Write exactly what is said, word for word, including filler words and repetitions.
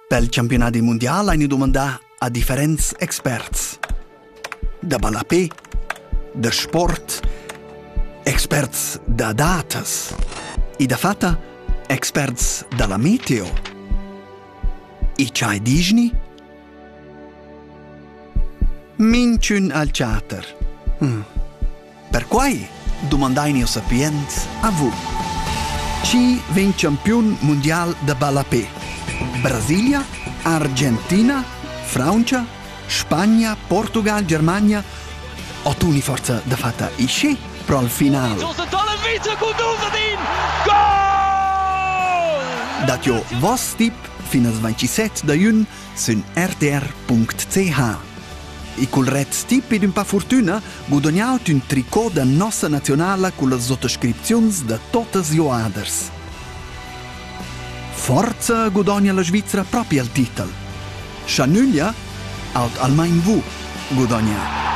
Pel campionati mondial hai ni domandà a differents experts. Da balapé, da sport, experts da datas e da fatta experts dalla meteo. E c'hai disni? Minciun al chatter. Hmm. Per quai domandaini o sapiens a vu. Chi ven campion mondial da balapé? Brasilia, Argentina, Francia, Spagna, Portugal, Germania o tu ni forza da fatta isce pro al final. Datio vos tip fino al ventisette da jun sun r t r punct c h. E col red tip ed un pa fortuna guadagnaut un tricot da nossa nazionale con le sottoscripzions da totes joaders. Forza guadagna la Svizzera proprio al titel. Chanuglia, aut almain vu guadagna.